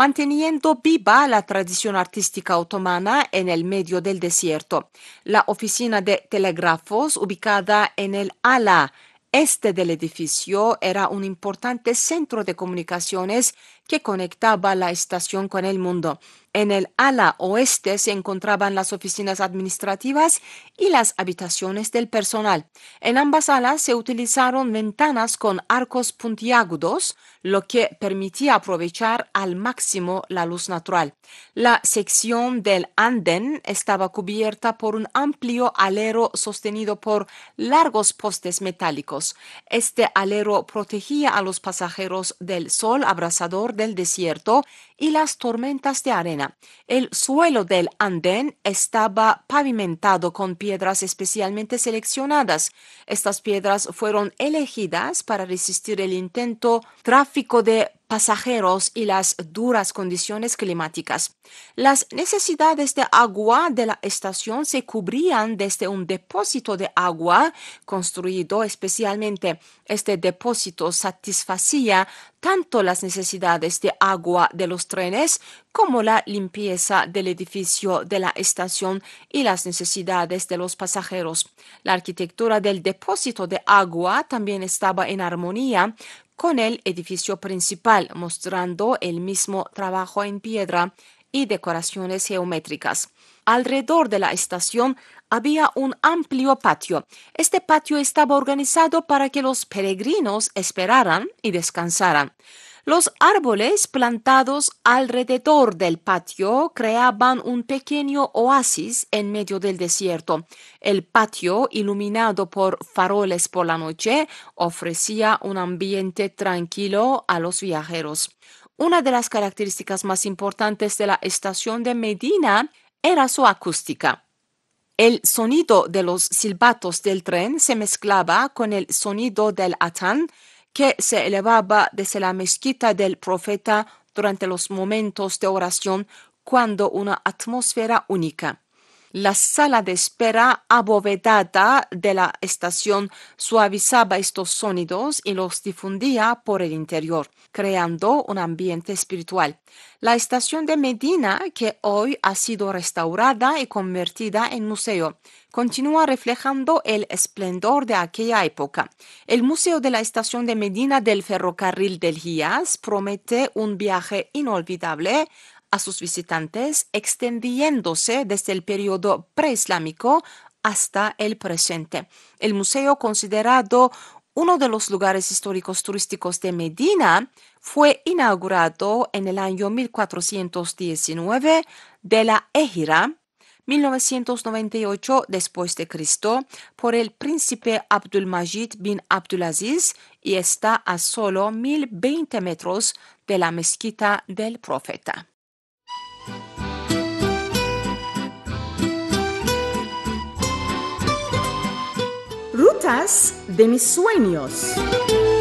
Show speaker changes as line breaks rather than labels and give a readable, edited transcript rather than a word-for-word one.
manteniendo viva la tradición artística otomana en el medio del desierto. La oficina de telégrafos, ubicada en el ala este del edificio, era un importante centro de comunicaciones que conectaba la estación con el mundo. En el ala oeste se encontraban las oficinas administrativas y las habitaciones del personal. En ambas alas se utilizaron ventanas con arcos puntiagudos, lo que permitía aprovechar al máximo la luz natural. La sección del andén estaba cubierta por un amplio alero sostenido por largos postes metálicos. Este alero protegía a los pasajeros del sol abrasador del desierto y las tormentas de arena. El suelo del andén estaba pavimentado con piedras especialmente seleccionadas. Estas piedras fueron elegidas para resistir el intenso tráfico de pasajeros y las duras condiciones climáticas. Las necesidades de agua de la estación se cubrían desde un depósito de agua construido especialmente. Este depósito satisfacía tanto las necesidades de agua de los trenes como la limpieza del edificio de la estación y las necesidades de los pasajeros. La arquitectura del depósito de agua también estaba en armonía con el edificio principal, mostrando el mismo trabajo en piedra y decoraciones geométricas. Alrededor de la estación había un amplio patio. Este patio estaba organizado para que los peregrinos esperaran y descansaran. Los árboles plantados alrededor del patio creaban un pequeño oasis en medio del desierto. El patio, iluminado por faroles por la noche, ofrecía un ambiente tranquilo a los viajeros. Una de las características más importantes de la estación de Medina era su acústica. El sonido de los silbatos del tren se mezclaba con el sonido del atán que se elevaba desde la mezquita del profeta durante los momentos de oración, cuando una atmósfera única. La sala de espera abovedada de la estación suavizaba estos sonidos y los difundía por el interior, creando un ambiente espiritual. La estación de Medina, que hoy ha sido restaurada y convertida en museo, continúa reflejando el esplendor de aquella época. El Museo de la Estación de Medina del Ferrocarril del Hiyaz promete un viaje inolvidable a sus visitantes, extendiéndose desde el periodo preislámico hasta el presente. El museo, considerado uno de los lugares históricos turísticos de Medina, fue inaugurado en el año 1419 de la Égira, 1998 después de Cristo, por el príncipe Abdulmajid bin Abdulaziz y está a solo 1020 metros de la mezquita del profeta.
Rutas de mis sueños.